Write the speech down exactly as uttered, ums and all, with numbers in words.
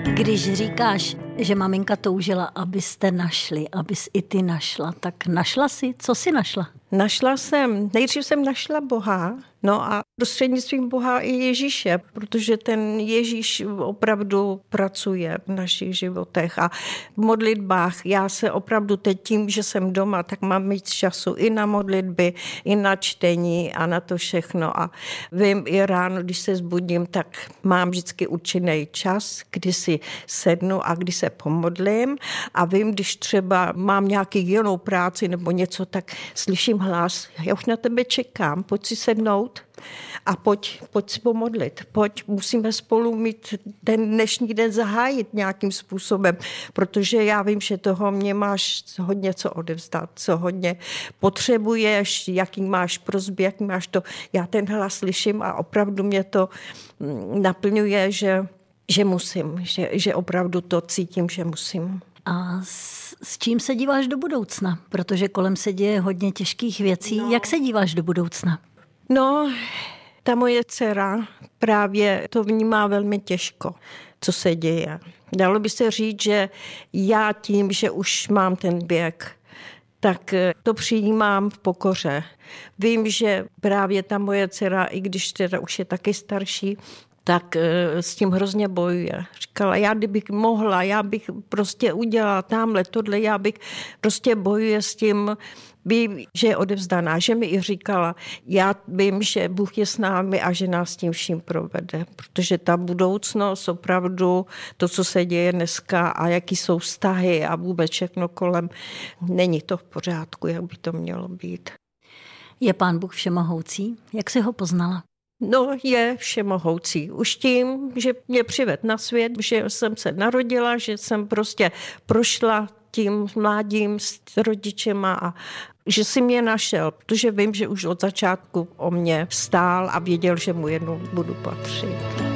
Když říkáš, že maminka toužila, abyste našli, abys i ty našla, tak našla si? Co jsi našla? Našla jsem, nejdřív jsem našla Boha, no a prostřednictvím Boha i Ježíše, protože ten Ježíš opravdu pracuje v našich životech a v modlitbách. Já se opravdu teď tím, že jsem doma, tak mám mít času i na modlitby, i na čtení a na to všechno. A vím i ráno, když se zbudím, tak mám vždycky určený čas, kdy si sednu a kdy se pomodlím a vím, když třeba mám nějaký jinou práci nebo něco, tak slyším hlas, já už na tebe čekám, pojď si sednout a pojď, pojď si pomodlit. Pojď, musíme spolu mít ten dnešní den zahájit nějakým způsobem, protože já vím, že toho mě máš hodně co odevzdat, co hodně potřebuješ, jaký máš prosby, jaký máš to. Já ten hlas slyším a opravdu mě to naplňuje, že, že musím, že, že opravdu to cítím, že musím. A s, s čím se díváš do budoucna? Protože kolem se děje hodně těžkých věcí. No. Jak se díváš do budoucna? No, ta moje dcera právě to vnímá velmi těžko, co se děje. Dalo by se říct, že já tím, že už mám ten věk, tak to přijímám v pokoře. Vím, že právě ta moje dcera, i když teda už je taky starší, tak s tím hrozně bojuje. Říkala, já kdybych mohla, já bych prostě udělala tamhle tohle, já bych prostě bojuje s tím, vím, že je odevzdaná, že mi i říkala, já vím, že Bůh je s námi a že nás tím vším provede, protože ta budoucnost opravdu, to, co se děje dneska a jaký jsou vztahy a vůbec všechno kolem, není to v pořádku, jak by to mělo být. Je Pán Bůh všemohoucí? Jak jsi ho poznala? No, je všemohoucí. Už tím, že mě přived na svět, že jsem se narodila, že jsem prostě prošla tím mládím s rodičema a že si mě našel, protože vím, že už od začátku o mě stál a věděl, že mu jednou budu patřit.